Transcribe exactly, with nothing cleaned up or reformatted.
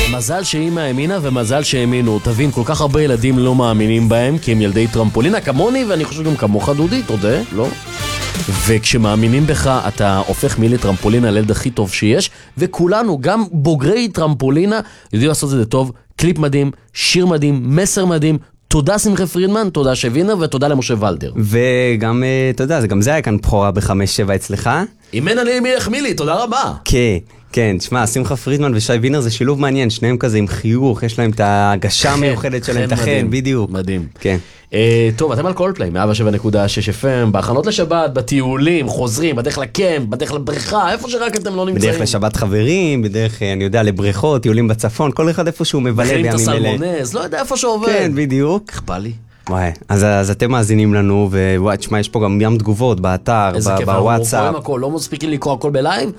מזל שאמא האמינה ומזל שהאמינו. תבין, כל כך הרבה ילדים לא מאמינים בהם כי הם ילדי טרמפולינה כמוני, ואני חושב גם כמוך דודי, תודה, לא? וכשמאמינים בך אתה הופך מילי טרמפולינה לילד הכי טוב שיש, וכולנו, גם בוגרי טרמפולינה, יודעים לעשות את זה טוב. קליפ מדהים, שיר מדהים, מסר מדהים. תודה שמחה פרידמן, תודה שווינר ותודה למשה ולדר. וגם, אתה יודע, גם זה היה כאן בחורה בחמש שבע אצלך. אימן עלי מיך מילי, תודה רבה. כן, כן, תשמע, שמחה פרידמן ושי וינר זה שילוב מעניין, שניהם כזה עם חיוך, יש להם את ההגשה המיוחדת שלהם, את החן, בדיוק. מדהים. כן. טוב, אתם על קולפליי, מאה שבע נקודה שש אף אם, בהכנות לשבת, בטיולים, חוזרים, בדרך לקמפ, בדרך לבריכה, איפה שרק אתם לא נמצאים. בדרך לשבת חברים, בדרך, אני יודע, לבריכות, טיולים בצפון, כל אחד איפה שהוא מבלה בימים אלה. מכירים את הסלמונז, לא יודע איפה שעובד. כן, בדיוק. איך בא לי? וואי, אז, אז אתם מאזינים לנו, ווואי, תשמע, יש פה גם ים תגובות באתר, בוואטסאפ. לא מספיקים לקרוא הכל בלייב,